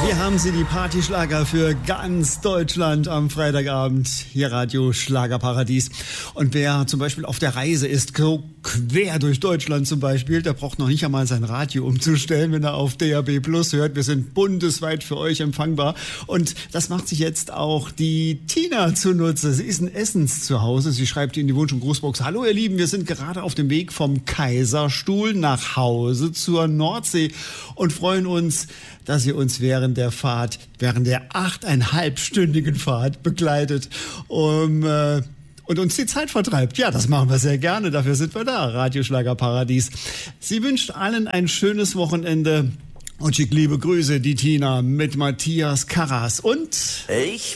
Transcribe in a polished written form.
Wir haben sie, die Partyschlager für ganz Deutschland am Freitagabend. Hier Radio Schlagerparadies. Und wer zum Beispiel auf der Reise ist, so quer durch Deutschland zum Beispiel, der braucht noch nicht einmal sein Radio umzustellen, wenn er auf DAB Plus hört. Wir sind bundesweit für euch empfangbar. Und das macht sich jetzt auch die Tina zunutze. Sie ist in Essens zu Hause. Sie schreibt in die Wunsch- und Grußbox: Hallo ihr Lieben, wir sind gerade auf dem Weg vom Kaiserstuhl nach Hause zur Nordsee und freuen uns, dass ihr uns während der 8,5-stündigen Fahrt begleitet, und uns die Zeit vertreibt. Ja, das machen wir sehr gerne, dafür sind wir da, Radio Schlagerparadies. Sie wünscht allen ein schönes Wochenende und schickt liebe Grüße, die Tina mit Matthias Karras und... Ich